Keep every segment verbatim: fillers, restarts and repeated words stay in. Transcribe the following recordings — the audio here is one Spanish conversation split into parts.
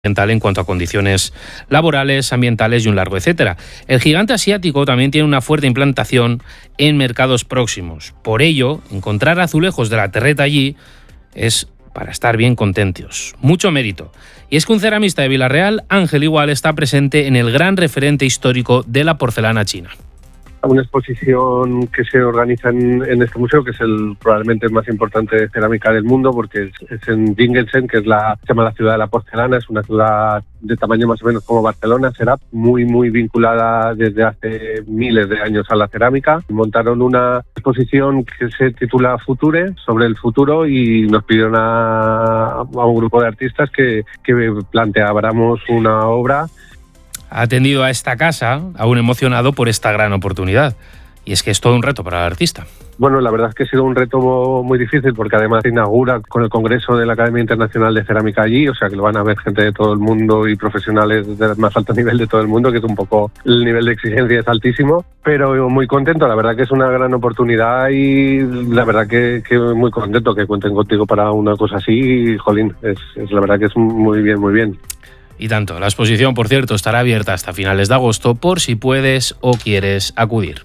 en cuanto a condiciones laborales, ambientales y un largo etcétera. El gigante asiático también tiene una fuerte implantación en mercados próximos. Por ello, encontrar azulejos de la terreta allí es para estar bien contentos. Mucho mérito. Y es que un ceramista de Vila-real, Ángel Igual, está presente en el gran referente histórico de la porcelana china. Una exposición que se organiza en, en este museo, que es el probablemente el más importante de cerámica del mundo, porque es, es en Dingelsen, que es la, se llama la ciudad de la porcelana. Es una ciudad de tamaño más o menos como Barcelona. Será muy, muy vinculada desde hace miles de años a la cerámica. Montaron una exposición que se titula Future, sobre el futuro, y nos pidieron a, a un grupo de artistas que, que planteáramos una obra. Ha atendido a esta casa, aún emocionado por esta gran oportunidad. Y es que es todo un reto para el artista. Bueno, la verdad es que ha sido un reto muy difícil, porque además se inaugura con el Congreso de la Academia Internacional de Cerámica allí, o sea que lo van a ver gente de todo el mundo y profesionales del más alto nivel de todo el mundo, que es un poco, el nivel de exigencia es altísimo, pero muy contento. La verdad que es una gran oportunidad y la verdad que, que muy contento que cuenten contigo para una cosa así. Y, jolín, es, es la verdad que es muy bien, muy bien. Y tanto. La exposición, por cierto, estará abierta hasta finales de agosto por si puedes o quieres acudir.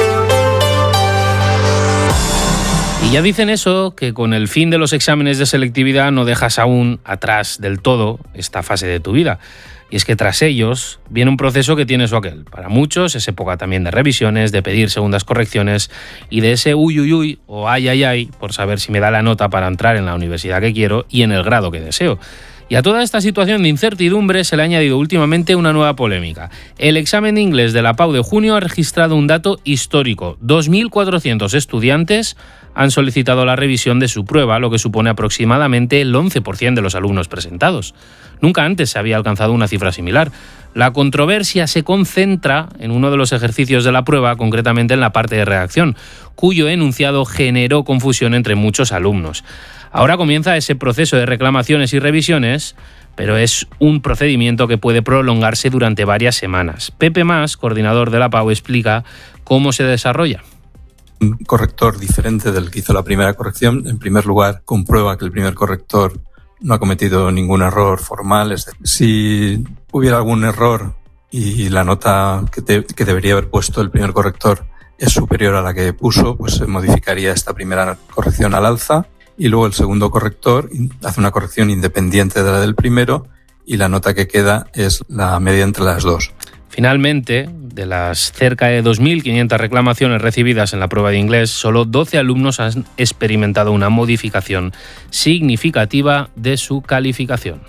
Y ya dicen eso, que con el fin de los exámenes de selectividad no dejas aún atrás del todo esta fase de tu vida. Y es que tras ellos viene un proceso que tiene su aquel. Para muchos es época también de revisiones, de pedir segundas correcciones y de ese uy uy uy o ay ay ay por saber si me da la nota para entrar en la universidad que quiero y en el grado que deseo. Y a toda esta situación de incertidumbre se le ha añadido últimamente una nueva polémica. El examen de inglés de la P A U de junio ha registrado un dato histórico. dos mil cuatrocientos estudiantes han solicitado la revisión de su prueba, lo que supone aproximadamente el once por ciento de los alumnos presentados. Nunca antes se había alcanzado una cifra similar. La controversia se concentra en uno de los ejercicios de la prueba, concretamente en la parte de redacción, cuyo enunciado generó confusión entre muchos alumnos. Ahora comienza ese proceso de reclamaciones y revisiones, pero es un procedimiento que puede prolongarse durante varias semanas. Pepe Mas, coordinador de la P A U, explica cómo se desarrolla. Un corrector diferente del que hizo la primera corrección, en primer lugar, comprueba que el primer corrector no ha cometido ningún error formal. Es decir, si hubiera algún error y la nota que, te, que debería haber puesto el primer corrector es superior a la que puso, pues se modificaría esta primera corrección al alza. Y luego el segundo corrector hace una corrección independiente de la del primero y la nota que queda es la media entre las dos. Finalmente, de las cerca de dos mil quinientas reclamaciones recibidas en la prueba de inglés, solo doce alumnos han experimentado una modificación significativa de su calificación.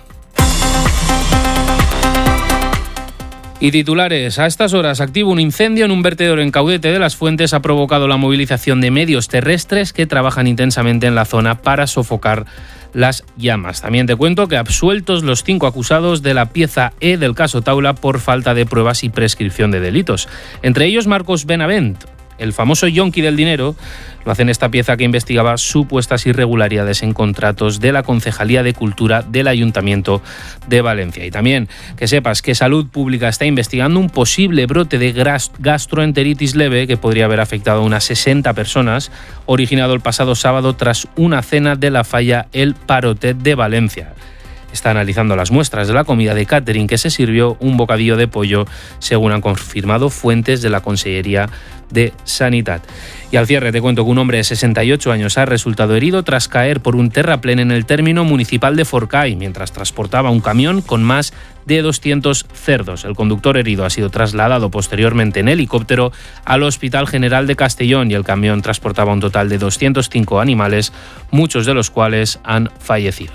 Y titulares. A estas horas, activo un incendio en un vertedero en Caudete de las Fuentes ha provocado la movilización de medios terrestres que trabajan intensamente en la zona para sofocar las llamas. También te cuento que absueltos los cinco acusados de la pieza E del caso Taula por falta de pruebas y prescripción de delitos. Entre ellos Marcos Benavent, el famoso yonki del dinero. Lo hace en esta pieza que investigaba supuestas irregularidades en contratos de la Concejalía de Cultura del Ayuntamiento de Valencia. Y también que sepas que Salud Pública está investigando un posible brote de gastroenteritis leve que podría haber afectado a unas sesenta personas, originado el pasado sábado tras una cena de la falla El Parotet de Valencia. Está analizando las muestras de la comida de catering que se sirvió, un bocadillo de pollo, según han confirmado fuentes de la Consellería de Sanidad. Y al cierre te cuento que un hombre de sesenta y ocho años ha resultado herido tras caer por un terraplén en el término municipal de Forcall mientras transportaba un camión con más de doscientos cerdos. El conductor herido ha sido trasladado posteriormente en helicóptero al Hospital General de Castellón y el camión transportaba un total de doscientos cinco animales, muchos de los cuales han fallecido.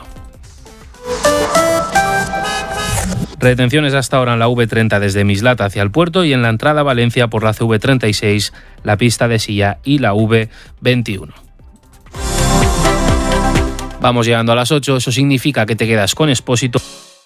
Retenciones hasta ahora en la V treinta desde Mislata hacia el puerto y en la entrada a Valencia por la C V treinta y seis, la pista de Silla y la V veintiuno. Vamos llegando a las ocho, eso significa que te quedas con Expósito.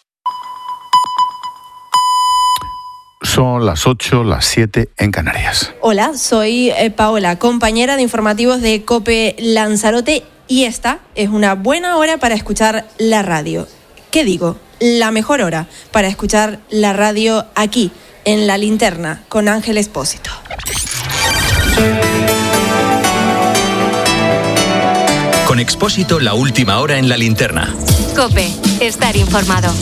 Son las ocho, las siete en Canarias. Hola, soy eh, Paola, compañera de informativos de COPE Lanzarote y esta es una buena hora para escuchar la radio. ¿Qué digo? La mejor hora para escuchar la radio aquí, en La Linterna, con Ángel Expósito. Con Expósito, la última hora en La Linterna. COPE. Estar informado.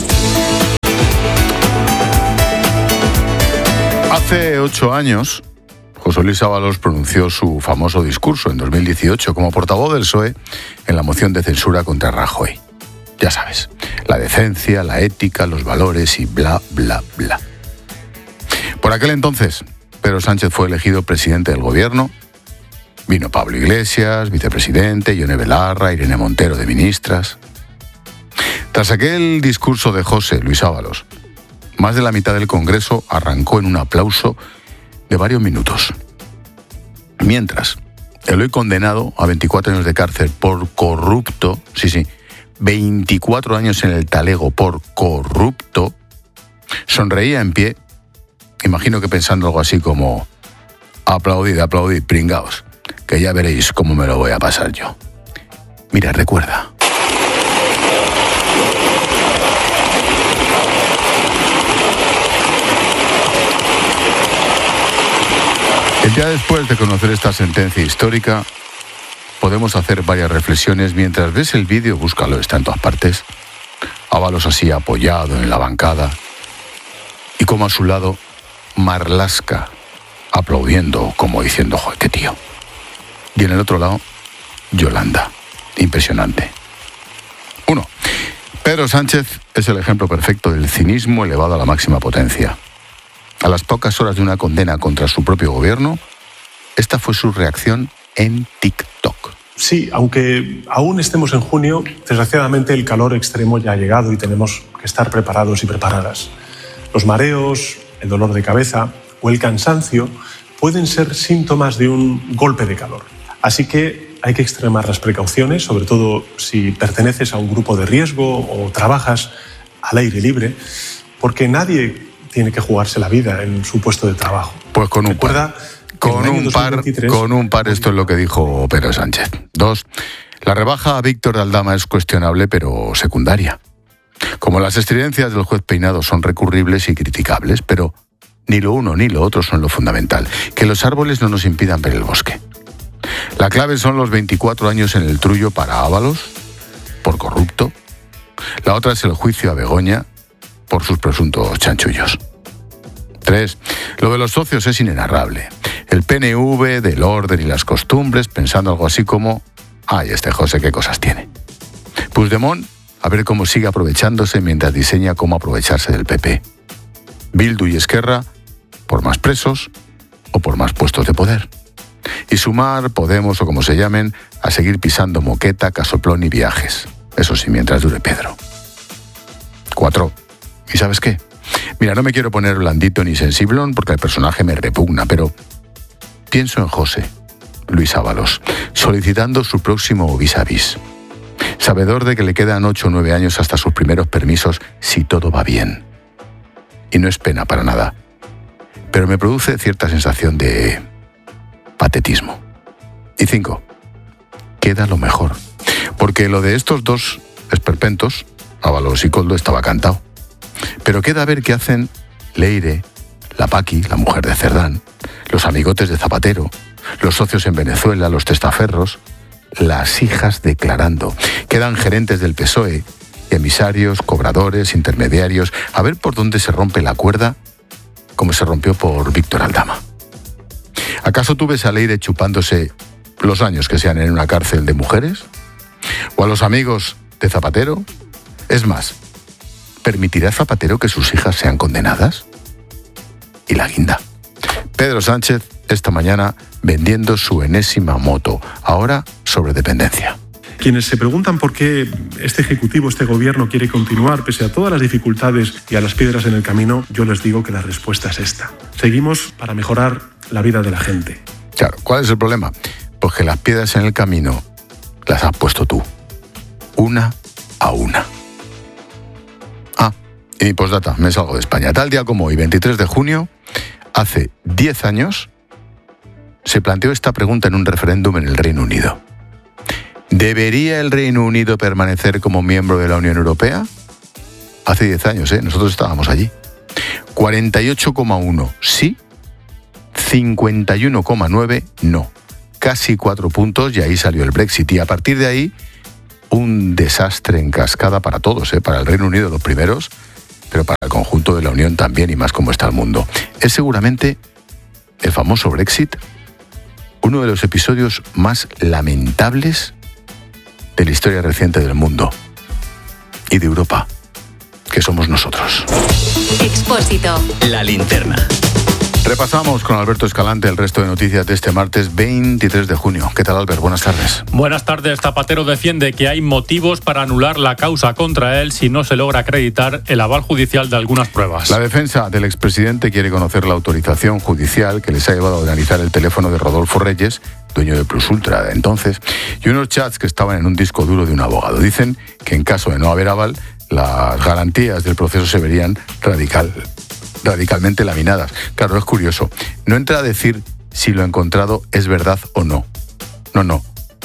Hace ocho años, José Luis Ábalos pronunció su famoso discurso en dos mil dieciocho como portavoz del P S O E en la moción de censura contra Rajoy. Ya sabes, la decencia, la ética, los valores y bla, bla, bla. Por aquel entonces, Pedro Sánchez fue elegido presidente del gobierno. Vino Pablo Iglesias, vicepresidente, Ione Belarra, Irene Montero de ministras. Tras aquel discurso de José Luis Ábalos, más de la mitad del Congreso arrancó en un aplauso de varios minutos. Mientras, el hoy condenado a veinticuatro años de cárcel por corrupto, sí, sí, veinticuatro años en el talego por corrupto, sonreía en pie, imagino que pensando algo así como: aplaudid, aplaudid, pringaos, que ya veréis cómo me lo voy a pasar yo. Mira, recuerda. El día después de conocer esta sentencia histórica, podemos hacer varias reflexiones. Mientras ves el vídeo, búscalo, está en todas partes. Ábalos así apoyado en la bancada y como a su lado Marlaska aplaudiendo, como diciendo: joder, qué tío. Y en el otro lado, Yolanda. Impresionante. Uno, Pedro Sánchez es el ejemplo perfecto del cinismo elevado a la máxima potencia. A las pocas horas de una condena contra su propio gobierno, esta fue su reacción en TikTok. Sí, aunque aún estemos en junio, desgraciadamente el calor extremo ya ha llegado y tenemos que estar preparados y preparadas. Los mareos, el dolor de cabeza o el cansancio pueden ser síntomas de un golpe de calor. Así que hay que extremar las precauciones, sobre todo si perteneces a un grupo de riesgo o trabajas al aire libre, porque nadie tiene que jugarse la vida en su puesto de trabajo. Pues con un Recuerda par, con un par, con un par esto es lo que dijo Pedro Sánchez. Dos, la rebaja a Víctor de Aldama es cuestionable pero secundaria. Como las estridencias del juez Peinado son recurribles y criticables, pero ni lo uno ni lo otro son lo fundamental. Que los árboles no nos impidan ver el bosque. La clave son los veinticuatro años en el trullo para Ábalos, por corrupto. La otra es el juicio a Begoña, por sus presuntos chanchullos. Tres, lo de los socios es inenarrable. El P N V, del orden y las costumbres, pensando algo así como: ay, este José qué cosas tiene. Puigdemont, a ver cómo sigue aprovechándose mientras diseña cómo aprovecharse del P P. Bildu y Esquerra, por más presos o por más puestos de poder. Y Sumar, Podemos o como se llamen, a seguir pisando moqueta, casoplón y viajes. Eso sí, mientras dure Pedro. Cuatro. ¿Y sabes qué? Mira, no me quiero poner blandito ni sensiblón porque el personaje me repugna, pero pienso en José Luis Ábalos, solicitando su próximo vis a vis. Sabedor de que le quedan ocho o nueve años hasta sus primeros permisos si todo va bien. Y no es pena para nada, pero me produce cierta sensación de patetismo. Y cinco, queda lo mejor, porque lo de estos dos esperpentos, Ábalos y Koldo, estaba cantado. Pero queda ver qué hacen Leire, la Paqui, la mujer de Cerdán, los amigotes de Zapatero, los socios en Venezuela, los testaferros, las hijas declarando. Quedan gerentes del P S O E, emisarios, cobradores, intermediarios, a ver por dónde se rompe la cuerda, como se rompió por Víctor Aldama. ¿Acaso tú ves a Leire chupándose los años que sean en una cárcel de mujeres? ¿O a los amigos de Zapatero? Es más, ¿permitirá Zapatero que sus hijas sean condenadas? Y la guinda. Pedro Sánchez, esta mañana, vendiendo su enésima moto, ahora sobre dependencia. Quienes se preguntan por qué este Ejecutivo, este Gobierno quiere continuar pese a todas las dificultades y a las piedras en el camino, yo les digo que la respuesta es esta. Seguimos para mejorar la vida de la gente. Claro, ¿cuál es el problema? Pues que las piedras en el camino las has puesto tú, una a una. Ah, y mi postdata, me salgo de España. Tal día como hoy, veintitrés de junio, hace diez años, se planteó esta pregunta en un referéndum en el Reino Unido. ¿Debería el Reino Unido permanecer como miembro de la Unión Europea? Hace diez años, ¿eh? Nosotros estábamos allí. cuarenta y ocho coma uno sí, cincuenta y uno coma nueve no. Casi cuatro puntos y ahí salió el Brexit. Y a partir de ahí, un desastre en cascada para todos, ¿eh? Para el Reino Unido los primeros, pero para el conjunto de la Unión también, y más como está el mundo. Es seguramente el famoso Brexit uno de los episodios más lamentables de la historia reciente del mundo y de Europa, que somos nosotros. Expósito. La linterna. Repasamos con Alberto Escalante el resto de noticias de este martes veintitrés de junio. ¿Qué tal, Albert? Buenas tardes. Buenas tardes. Zapatero defiende que hay motivos para anular la causa contra él si no se logra acreditar el aval judicial de algunas pruebas. La defensa del expresidente quiere conocer la autorización judicial que les ha llevado a analizar el teléfono de Rodolfo Reyes, dueño de Plus Ultra de entonces, y unos chats que estaban en un disco duro de un abogado. Dicen que en caso de no haber aval, las garantías del proceso se verían radical. radicalmente laminadas. Claro, es curioso. No entra a decir si lo encontrado es verdad o no. No, no.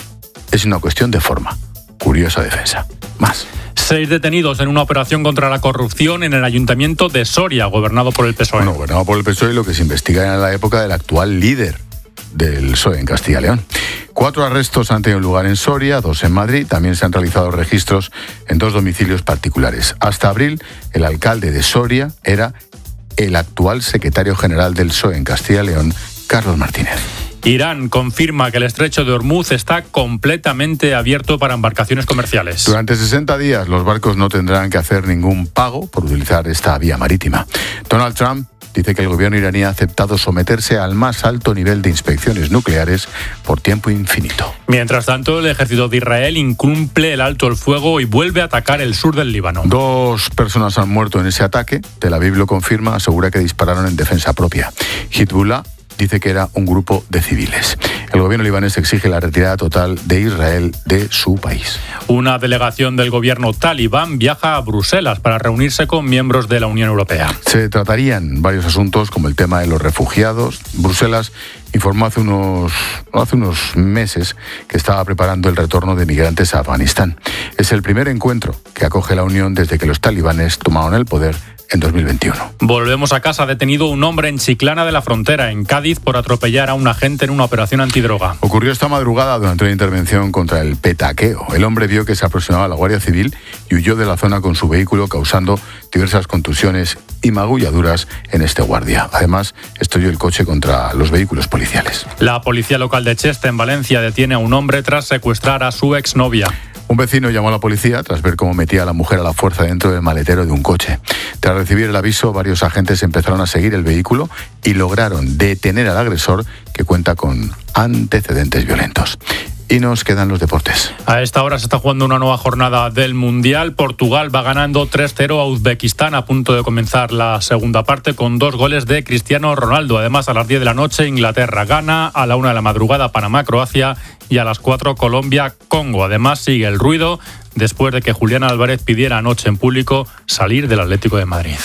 Es una cuestión de forma. Curiosa defensa. Más. Seis detenidos en una operación contra la corrupción en el ayuntamiento de Soria, gobernado por el P S O E. Bueno, gobernado por el P S O E, lo que se investiga en la época del actual líder del P S O E en Castilla y León. Cuatro arrestos han tenido lugar en Soria, dos en Madrid. También se han realizado registros en dos domicilios particulares. Hasta abril, el alcalde de Soria era el actual secretario general del P S O E en Castilla y León, Carlos Martínez. Irán confirma que el estrecho de Hormuz está completamente abierto para embarcaciones comerciales. Durante sesenta días los barcos no tendrán que hacer ningún pago por utilizar esta vía marítima. Donald Trump dice que el gobierno iraní ha aceptado someterse al más alto nivel de inspecciones nucleares por tiempo infinito. Mientras tanto, el ejército de Israel incumple el alto el fuego y vuelve a atacar el sur del Líbano. Dos personas han muerto en ese ataque. Tel Aviv lo confirma, asegura que dispararon en defensa propia. Hezbollah dice que era un grupo de civiles. El gobierno libanés exige la retirada total de Israel de su país. Una delegación del gobierno talibán viaja a Bruselas para reunirse con miembros de la Unión Europea. Se tratarían varios asuntos como el tema de los refugiados. Bruselas informó hace unos, hace unos meses que estaba preparando el retorno de migrantes a Afganistán. Es el primer encuentro que acoge la Unión desde que los talibanes tomaron el poder en dos mil veintiuno. Volvemos a casa. Detenido un hombre en Chiclana de la Frontera, en Cádiz, por atropellar a un agente en una operación antidroga. Ocurrió esta madrugada durante una intervención contra el petaqueo. El hombre vio que se aproximaba a la Guardia Civil y huyó de la zona con su vehículo, causando diversas contusiones y magulladuras en este guardia. Además, estrelló el coche contra los vehículos policiales. La policía local de Cheste, en Valencia, detiene a un hombre tras secuestrar a su exnovia. Un vecino llamó a la policía tras ver cómo metía a la mujer a la fuerza dentro del maletero de un coche. Tras recibir el aviso, varios agentes empezaron a seguir el vehículo y lograron detener al agresor, que cuenta con antecedentes violentos. Y nos quedan los deportes. A esta hora se está jugando una nueva jornada del Mundial. Portugal va ganando tres cero a Uzbekistán, a punto de comenzar la segunda parte con dos goles de Cristiano Ronaldo. Además, a las diez de la noche Inglaterra gana, a la una de la madrugada Panamá-Croacia y a las cuatro Colombia-Congo. Además, sigue el ruido después de que Julián Álvarez pidiera anoche en público salir del Atlético de Madrid.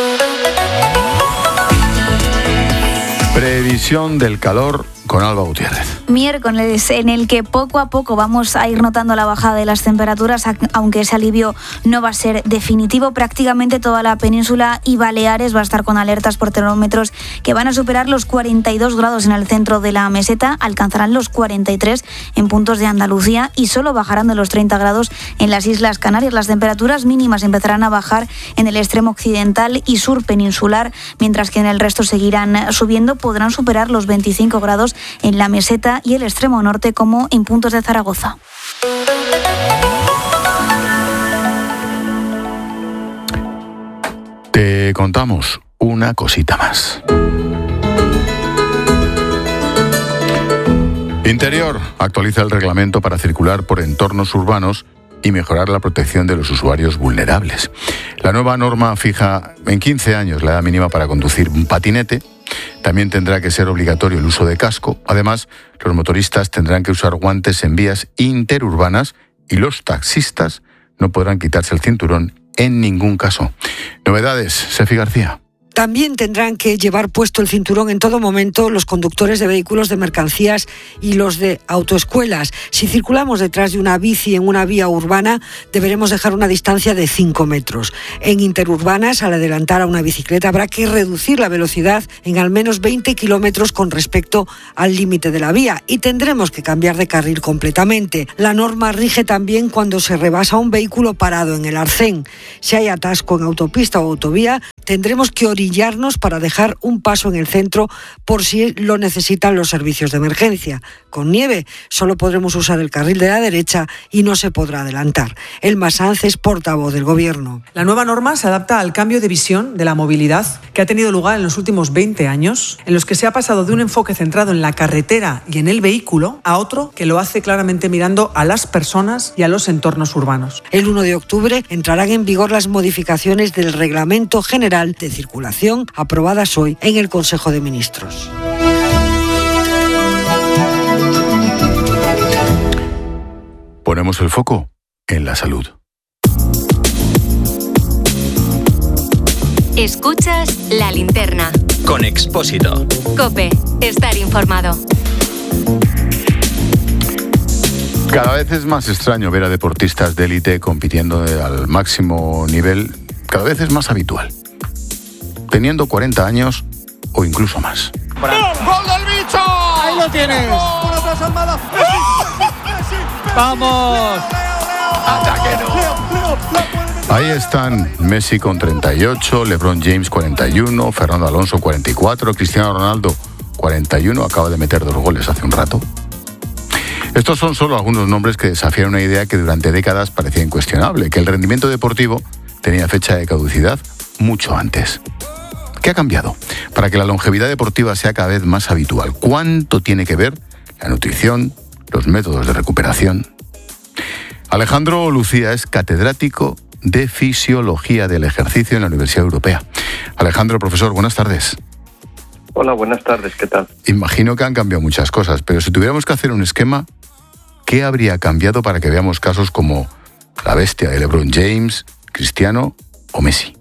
Previsión del calor con Alba Gutiérrez. Miércoles en el que poco a poco vamos a ir notando la bajada de las temperaturas, aunque ese alivio no va a ser definitivo. Prácticamente toda la península y Baleares va a estar con alertas por termómetros que van a superar los cuarenta y dos grados en el centro de la meseta, alcanzarán los cuarenta y tres en puntos de Andalucía y solo bajarán de los treinta grados en las Islas Canarias. Las temperaturas mínimas empezarán a bajar en el extremo occidental y sur peninsular, mientras que en el resto seguirán subiendo. Podrán superar los veinticinco grados en la meseta y el extremo norte, como en puntos de Zaragoza. Te contamos una cosita más. Interior actualiza el reglamento para circular por entornos urbanos y mejorar la protección de los usuarios vulnerables. La nueva norma fija en quince años la edad mínima para conducir un patinete. También tendrá que ser obligatorio el uso de casco. Además, los motoristas tendrán que usar guantes en vías interurbanas y los taxistas no podrán quitarse el cinturón en ningún caso. Novedades, Sefi García. También tendrán que llevar puesto el cinturón en todo momento los conductores de vehículos de mercancías y los de autoescuelas. Si circulamos detrás de una bici en una vía urbana, deberemos dejar una distancia de cinco metros. En interurbanas, al adelantar a una bicicleta, habrá que reducir la velocidad en al menos veinte kilómetros con respecto al límite de la vía y tendremos que cambiar de carril completamente. La norma rige también cuando se rebasa un vehículo parado en el arcén. Si hay atasco en autopista o autovía, tendremos que orillarnos para dejar un paso en el centro por si lo necesitan los servicios de emergencia. Con nieve solo podremos usar el carril de la derecha y no se podrá adelantar. Elma Sanz es portavoz del Gobierno. La nueva norma se adapta al cambio de visión de la movilidad que ha tenido lugar en los últimos veinte años, en los que se ha pasado de un enfoque centrado en la carretera y en el vehículo a otro que lo hace claramente mirando a las personas y a los entornos urbanos. El uno de octubre entrarán en vigor las modificaciones del Reglamento General de Circulación aprobadas hoy en el Consejo de Ministros. Ponemos el foco en la salud. Escuchas La Linterna. Con Expósito. COPE. Estar informado. Cada vez es más extraño ver a deportistas de élite compitiendo al máximo nivel. Cada vez es más habitual. Teniendo cuarenta años o incluso más. ¡Gol del bicho! ¡Ahí lo tienes! ¡Vamos! Ahí están Messi con treinta y ocho, LeBron James cuarenta y uno, Fernando Alonso cuarenta y cuatro, Cristiano Ronaldo cuarenta y uno, acaba de meter dos goles hace un rato. Estos son solo algunos nombres que desafían una idea que durante décadas parecía incuestionable, que el rendimiento deportivo tenía fecha de caducidad mucho antes. ¿Qué ha cambiado para que la longevidad deportiva sea cada vez más habitual? ¿Cuánto tiene que ver la nutrición, los métodos de recuperación? Alejandro Lucía es catedrático de Fisiología del Ejercicio en la Universidad Europea. Alejandro, profesor, buenas tardes. Hola, buenas tardes, ¿qué tal? Imagino que han cambiado muchas cosas, pero si tuviéramos que hacer un esquema, ¿qué habría cambiado para que veamos casos como la bestia de LeBron James, Cristiano o Messi?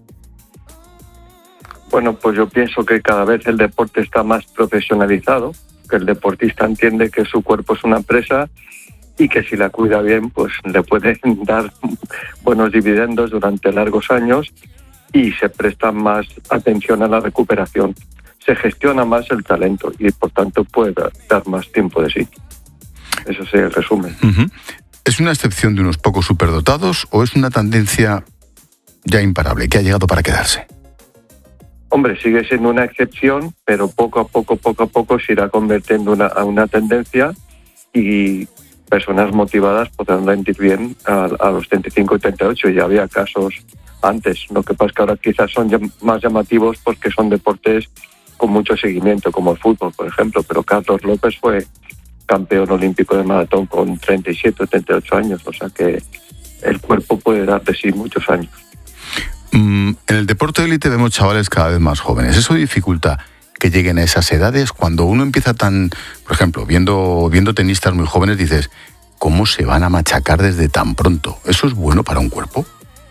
Bueno, pues yo pienso que cada vez el deporte está más profesionalizado, que el deportista entiende que su cuerpo es una empresa y que si la cuida bien, pues le pueden dar buenos dividendos durante largos años y se presta más atención a la recuperación. Se gestiona más el talento y por tanto puede dar más tiempo de sí. Eso es el resumen. Uh-huh. ¿Es una excepción de unos pocos superdotados o es una tendencia ya imparable que ha llegado para quedarse? Hombre, sigue siendo una excepción, pero poco a poco, poco a poco se irá convirtiendo una, a una tendencia y personas motivadas podrán rendir bien a, a los treinta y cinco y treinta y ocho. Ya había casos antes. Lo que pasa es que ahora quizás son más llamativos porque son deportes con mucho seguimiento, como el fútbol, por ejemplo. Pero Carlos López fue campeón olímpico de maratón con treinta y siete o treinta y ocho años. O sea que el cuerpo puede dar de sí muchos años. En el deporte de élite vemos chavales cada vez más jóvenes. ¿Eso dificulta que lleguen a esas edades? Cuando uno empieza tan, por ejemplo, viendo, viendo tenistas muy jóvenes, dices, ¿cómo se van a machacar desde tan pronto? ¿Eso es bueno para un cuerpo?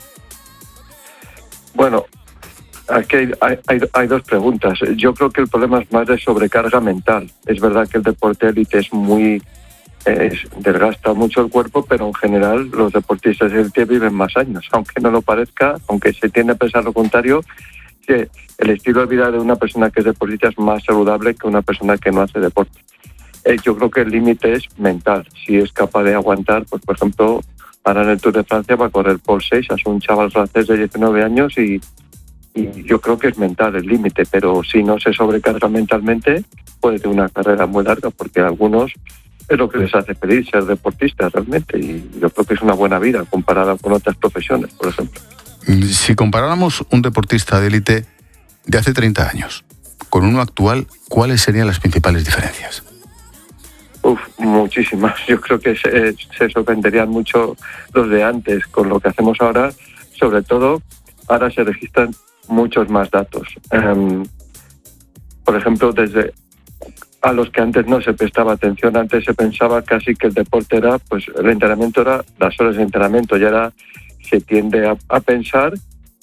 Bueno, aquí hay, hay, hay dos preguntas. Yo creo que el problema es más de sobrecarga mental. Es verdad que el deporte élite es muy... Eh, desgasta mucho el cuerpo, pero en general los deportistas de élite viven más años, aunque no lo parezca, aunque se tiende a pensar lo contrario, que el estilo de vida de una persona que es deportista es más saludable que una persona que no hace deporte. Eh, yo creo que el límite es mental. Si es capaz de aguantar, pues por ejemplo, ahora en el Tour de Francia va a correr Paul Seix, es un chaval francés de diecinueve años y, y yo creo que es mental el límite, pero si no se sobrecarga mentalmente puede tener una carrera muy larga, porque algunos es lo que les hace feliz ser deportistas realmente, y yo creo que es una buena vida comparada con otras profesiones, por ejemplo. Si comparáramos un deportista de élite de hace treinta años con uno actual, ¿cuáles serían las principales diferencias? Uf, muchísimas. Yo creo que se, se sorprenderían mucho los de antes con lo que hacemos ahora. Sobre todo, ahora se registran muchos más datos. Um, por ejemplo, desde... a los que antes no se prestaba atención. Antes se pensaba casi que el deporte era, pues el entrenamiento era las horas de entrenamiento, y ahora se tiende a, a pensar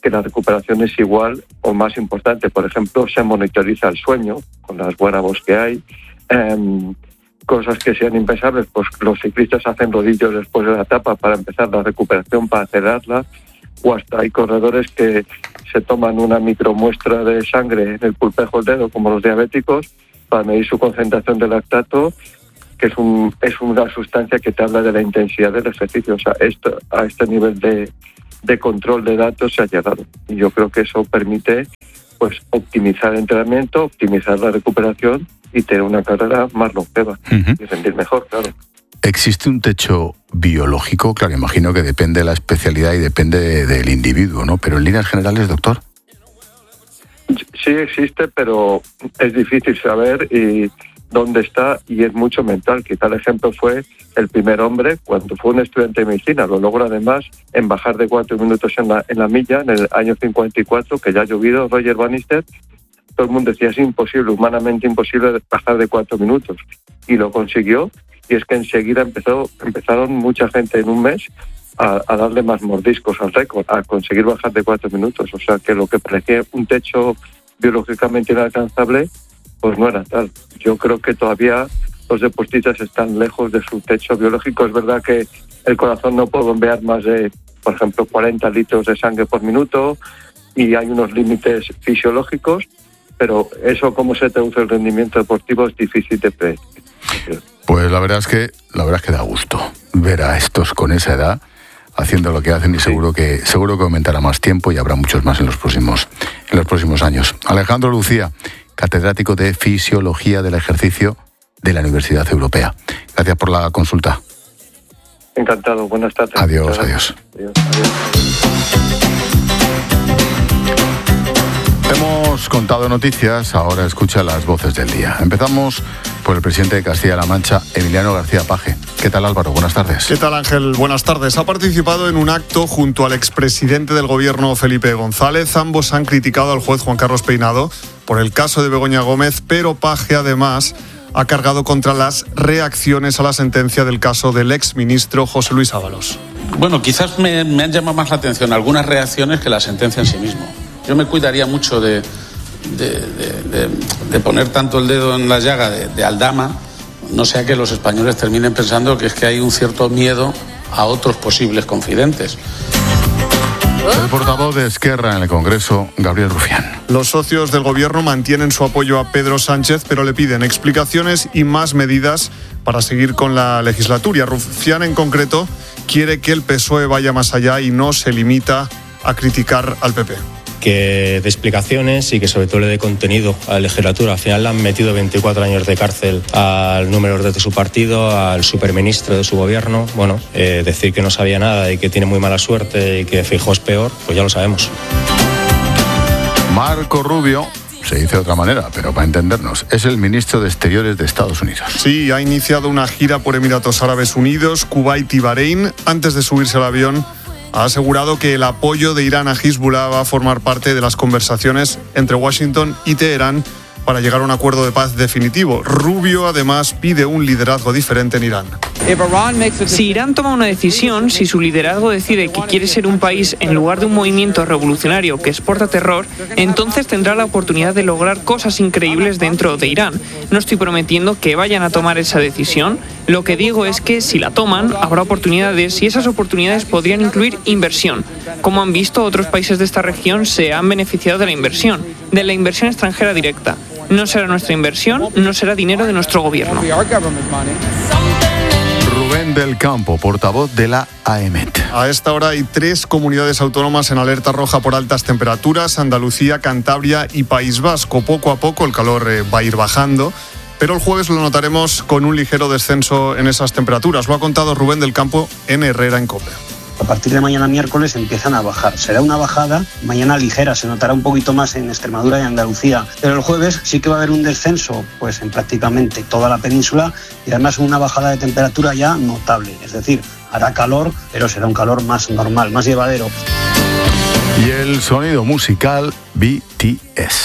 que la recuperación es igual o más importante. Por ejemplo, se monitoriza el sueño con las wearables que hay. Eh, cosas que sean impensables, pues los ciclistas hacen rodillos después de la etapa para empezar la recuperación, para acelerarla, o hasta hay corredores que se toman una micromuestra de sangre en el pulpejo del dedo, como los diabéticos, para medir su concentración de lactato, que es un es una sustancia que te habla de la intensidad del ejercicio. O sea, esto, a este nivel de, de control de datos se ha llegado. Y yo creo que eso permite pues optimizar el entrenamiento, optimizar la recuperación y tener una carrera más longeva uh-huh. y rendir mejor, claro. ¿Existe un techo biológico? Claro, imagino que depende de la especialidad y depende de, del individuo, ¿no? Pero en líneas generales, doctor. Sí existe, pero es difícil saber y dónde está, y es mucho mental. Quizá el ejemplo fue el primer hombre, cuando fue un estudiante de medicina, lo logra además en bajar de cuatro minutos en la, en la milla, en el año cincuenta y cuatro, que ya ha llovido, Roger Bannister. Todo el mundo decía, es imposible, humanamente imposible bajar de cuatro minutos. Y lo consiguió, y es que enseguida empezó, empezaron mucha gente en un mes a, a darle más mordiscos al récord, a conseguir bajar de cuatro minutos. O sea, que lo que parecía un techo biológicamente inalcanzable, pues no era tal. Yo creo que todavía los deportistas están lejos de su techo biológico. Es verdad que el corazón no puede bombear más de, por ejemplo, cuarenta litros de sangre por minuto, y hay unos límites fisiológicos, pero eso, cómo se traduce el rendimiento deportivo, es difícil de predecir. Pues la verdad es que la verdad es que da gusto ver a estos con esa edad haciendo lo que hacen, y seguro que seguro que aumentará más tiempo y habrá muchos más en los próximos en los próximos años. Alejandro Lucía, catedrático de Fisiología del Ejercicio de la Universidad Europea. Gracias por la consulta. Encantado, buenas tardes. Adiós, adiós. Adiós, adiós. Hemos contado noticias, ahora escucha las voces del día. Empezamos por el presidente de Castilla-La Mancha, Emiliano García Paje. ¿Qué tal, Álvaro? Buenas tardes. ¿Qué tal, Ángel? Buenas tardes. Ha participado en un acto junto al expresidente del gobierno, Felipe González. Ambos han criticado al juez Juan Carlos Peinado por el caso de Begoña Gómez, pero Paje además ha cargado contra las reacciones a la sentencia del caso del exministro José Luis Ábalos. Bueno, quizás me, me han llamado más la atención algunas reacciones que la sentencia en sí mismo. Yo me cuidaría mucho de, de, de, de, de poner tanto el dedo en la llaga de, de Aldama, no sea que los españoles terminen pensando que es que hay un cierto miedo a otros posibles confidentes. El portavoz de Esquerra en el Congreso, Gabriel Rufián. Los socios del gobierno mantienen su apoyo a Pedro Sánchez, pero le piden explicaciones y más medidas para seguir con la legislatura. Rufián, en concreto, quiere que el P S O E vaya más allá y no se limita a criticar al P P. Que dé explicaciones y que sobre todo le dé contenido a la legislatura. Al final le han metido veinticuatro años de cárcel al número dos de su partido, al superministro de su gobierno. Bueno, eh, decir que no sabía nada y que tiene muy mala suerte y que Feijóo es peor, pues ya lo sabemos. Marco Rubio, se dice de otra manera, pero para entendernos, es el ministro de Exteriores de Estados Unidos. Sí, ha iniciado una gira por Emiratos Árabes Unidos, Kuwait y Bahrein. Antes de subirse al avión, ha asegurado que el apoyo de Irán a Hezbollah va a formar parte de las conversaciones entre Washington y Teherán para llegar a un acuerdo de paz definitivo. Rubio, además, pide un liderazgo diferente en Irán. Si Irán toma una decisión, si su liderazgo decide que quiere ser un país en lugar de un movimiento revolucionario que exporta terror, entonces tendrá la oportunidad de lograr cosas increíbles dentro de Irán. No estoy prometiendo que vayan a tomar esa decisión. Lo que digo es que si la toman, habrá oportunidades, y esas oportunidades podrían incluir inversión. Como han visto, otros países de esta región se han beneficiado de la inversión, de la inversión extranjera directa. No será nuestra inversión, no será dinero de nuestro gobierno. Rubén del Campo, portavoz de la A E M E T. A esta hora hay tres comunidades autónomas en alerta roja por altas temperaturas: Andalucía, Cantabria y País Vasco. Poco a poco el calor eh, va a ir bajando, pero el jueves lo notaremos con un ligero descenso en esas temperaturas. Lo ha contado Rubén del Campo en Herrera en COPE. A partir de mañana miércoles empiezan a bajar. Será una bajada mañana ligera, se notará un poquito más en Extremadura y Andalucía. Pero el jueves sí que va a haber un descenso pues en prácticamente toda la península, y además una bajada de temperatura ya notable. Es decir, hará calor, pero será un calor más normal, más llevadero. Y el sonido musical B T S.